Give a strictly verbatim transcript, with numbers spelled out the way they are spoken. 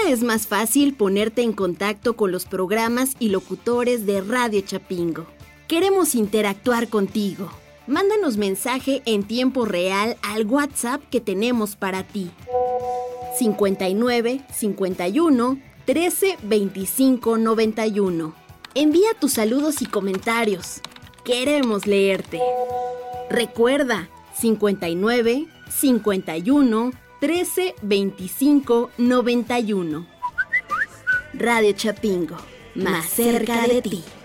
es más fácil ponerte en contacto con los programas y locutores de Radio Chapingo. Queremos interactuar contigo. Mándanos mensaje en tiempo real al WhatsApp que tenemos para ti. cincuenta y nueve, cincuenta y uno, trece, veinticinco, noventa y uno. Envía tus saludos y comentarios. Queremos leerte. Recuerda, cincuenta y nueve, cincuenta y uno, trece, veinticinco, noventa y uno. Radio Chapingo, más cerca de ti.